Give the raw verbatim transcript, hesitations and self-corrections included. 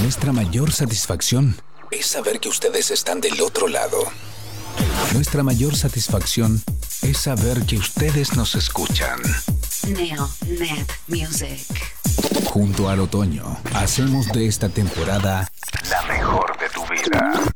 Nuestra mayor satisfacción es saber que ustedes están del otro lado. Nuestra mayor satisfacción es saber que ustedes nos escuchan. Neonet Music. Junto al otoño, hacemos de esta temporada la mejor de tu vida.